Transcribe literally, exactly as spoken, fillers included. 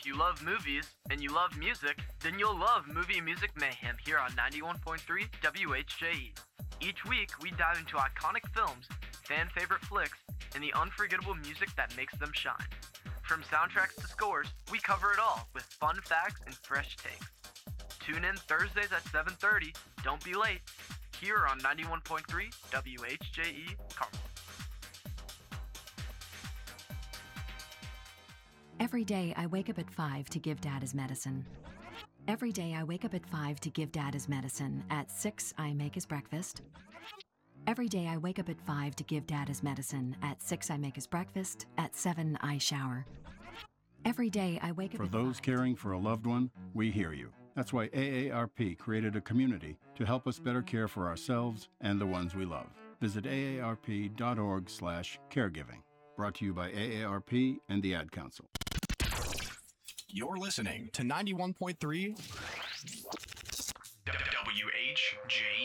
If you love movies and you love music, then you'll love Movie Music Mayhem here on ninety-one point three W H J E. Each week, we dive into iconic films, fan favorite flicks, and the unforgettable music that makes them shine. From soundtracks to scores, we cover it all with fun facts and fresh takes. Tune in Thursdays at seven thirty. Don't be late. Here on ninety-one point three W H J E Carmel. Every day I wake up at five to give Dad his medicine. Every day I wake up at five to give Dad his medicine. At six I make his breakfast. Every day I wake up at five to give Dad his medicine. At six I make his breakfast. At seven I shower. Every day I wake up For at those five. caring for a loved one, we hear you. That's why A A R P created a community to help us better care for ourselves and the ones we love. Visit A A R P dot org slash caregiving. Brought to you by A A R P and the Ad Council. You're listening to ninety-one point three